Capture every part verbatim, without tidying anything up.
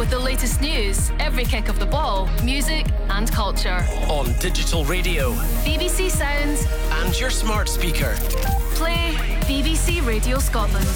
with the latest news, every kick of the ball, music and culture. On digital radio, B B C Sounds and your smart speaker. Play B B C Radio Scotland.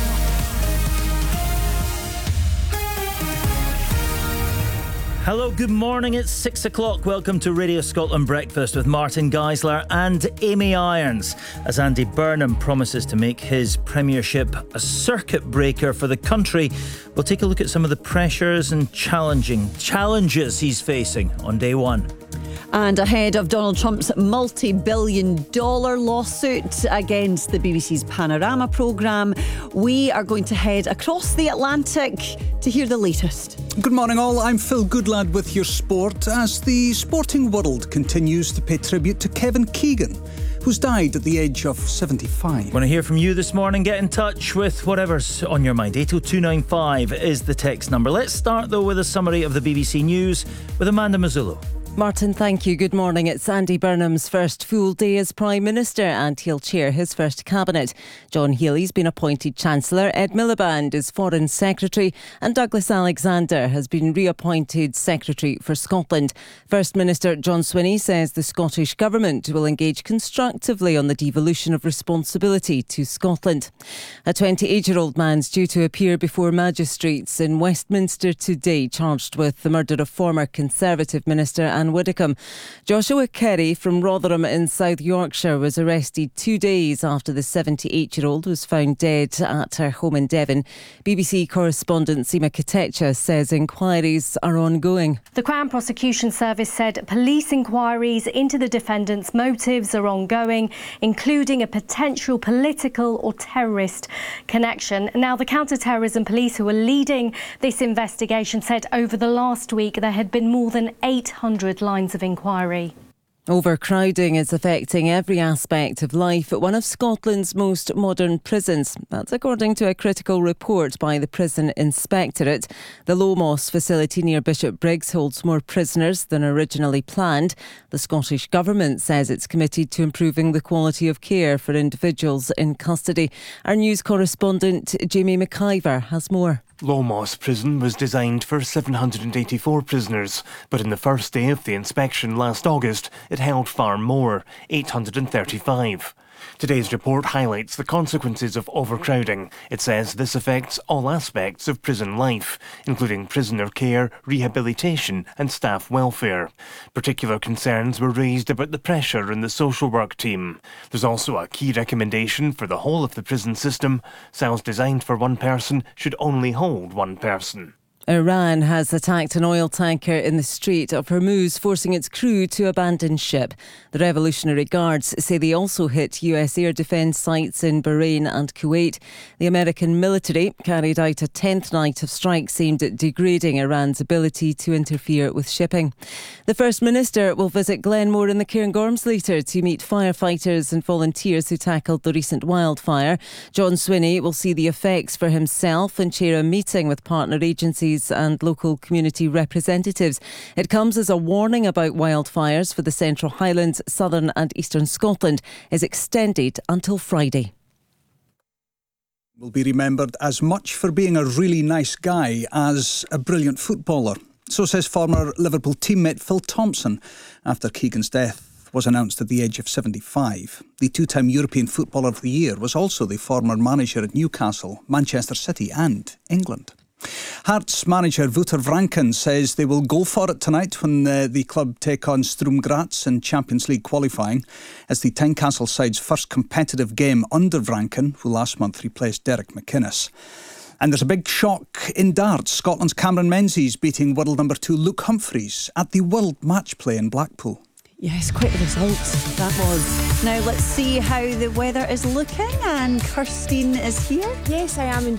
Hello, good morning. It's six o'clock. Welcome to Radio Scotland Breakfast with Martin Geisler and Amy Irons, as Andy Burnham promises to make his premiership a circuit breaker for the country. We'll take a look at some of the pressures and challenging challenges he's facing on day one. And ahead of Donald Trump's multi-billion dollar lawsuit against the B B C's Panorama programme, we are going to head across the Atlantic to hear the latest. Good morning all, I'm Phil Goodlad with your sport as the sporting world continues to pay tribute to Kevin Keegan, who's died at the age of seventy-five. Want to hear from you this morning? Get in touch with whatever's on your mind. eight oh two nine five is the text number. Let's start though with a summary of the B B C News with Amanda Mazzullo. Martin, thank you. Good morning. It's Andy Burnham's first full day as Prime Minister and he'll chair his first cabinet. John Healey's been appointed Chancellor, Ed Miliband is Foreign Secretary and Douglas Alexander has been reappointed Secretary for Scotland. First Minister John Swinney says the Scottish Government will engage constructively on the devolution of responsibility to Scotland. A twenty-eight-year-old man's due to appear before magistrates in Westminster today, charged with the murder of former Conservative Minister Anne Widdecombe. Joshua Kerry from Rotherham in South Yorkshire was arrested two days after the seventy-eight-year-old was found dead at her home in Devon. B B C correspondent Seema Katecha says inquiries are ongoing. The Crown Prosecution Service said police inquiries into the defendant's motives are ongoing, including a potential political or terrorist connection. Now, the counter-terrorism police who are leading this investigation said over the last week there had been more than eight hundred lines of inquiry. Overcrowding is affecting every aspect of life at one of Scotland's most modern prisons. That's according to a critical report by the Prison Inspectorate. The Low Moss facility near Bishopbriggs holds more prisoners than originally planned. The Scottish Government says it's committed to improving the quality of care for individuals in custody. Our news correspondent Jamie McIver has more. Low Moss Prison was designed for seven hundred eighty-four prisoners, but in the first day of the inspection last August, it held far more, eight hundred thirty-five. Today's report highlights the consequences of overcrowding. It says this affects all aspects of prison life, including prisoner care, rehabilitation and staff welfare. Particular concerns were raised about the pressure in the social work team. There's also a key recommendation for the whole of the prison system. Cells designed for one person should only hold one person. Iran has attacked an oil tanker in the Strait of Hormuz, forcing its crew to abandon ship. The Revolutionary Guards say they also hit U S air defence sites in Bahrain and Kuwait. The American military carried out a tenth night of strikes aimed at degrading Iran's ability to interfere with shipping. The First Minister will visit Glenmore in the Cairngorms later to meet firefighters and volunteers who tackled the recent wildfire. John Swinney will see the effects for himself and chair a meeting with partner agencies and local community representatives. It comes as a warning about wildfires for the Central Highlands, Southern and Eastern Scotland is extended until Friday. Will be remembered as much for being a really nice guy as a brilliant footballer. So says former Liverpool teammate Phil Thompson after Keegan's death was announced at the age of seventy-five. The two-time European Footballer of the Year was also the former manager at Newcastle, Manchester City and England. Hearts manager Wouter Vranken says they will go for it tonight when uh, the club take on Sturm Graz in Champions League qualifying. It's the Tynecastle side's first competitive game under Vranken, who last month replaced Derek McInnes. And there's a big shock in darts. Scotland's Cameron Menzies beating world number two Luke Humphries at the World Match Play in Blackpool. Yes, quite a result that was. Now let's see how the weather is looking, and Kirstine is here. Yes, I am indeed.